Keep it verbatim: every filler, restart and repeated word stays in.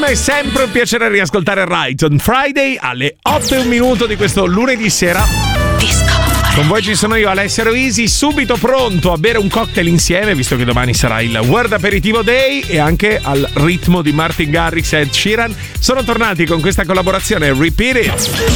Time, è sempre un piacere riascoltare Right on Friday alle otto e un minuto di questo lunedì sera. Con voi ci sono io, Alessio Roisi, subito pronto a bere un cocktail insieme, visto che domani sarà il World Aperitivo Day, e anche al ritmo di Martin Garrix e Ed Sheeran sono tornati con questa collaborazione Repeat It.